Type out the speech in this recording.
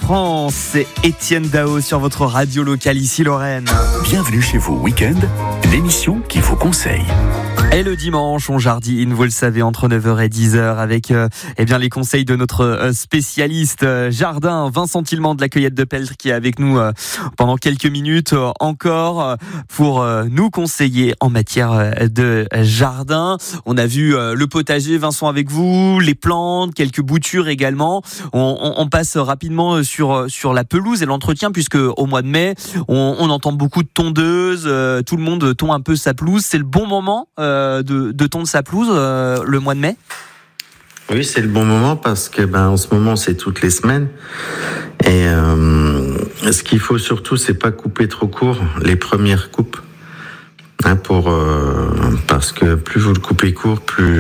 France, c'est Étienne Dao sur votre radio locale ici Lorraine. Bienvenue chez vous Week-end, l'émission qui vous conseille. Et le dimanche, on jardine, vous le savez, entre 9h et 10h avec les conseils de notre spécialiste jardin, Vincent Tillement de la Cueillette de Peltre, qui est avec nous pendant quelques minutes encore pour nous conseiller en matière de jardin. On a vu le potager, Vincent, avec vous, les plantes, quelques boutures également. On passe rapidement sur la pelouse et l'entretien, puisque au mois de mai, on entend beaucoup de tondeuses, tout le monde tond un peu sa pelouse. C'est le bon moment de tondre sa pelouse le mois de mai? Oui, c'est le bon moment parce que en ce moment c'est toutes les semaines et ce qu'il faut surtout c'est pas couper trop court les premières coupes parce que plus vous le coupez court, plus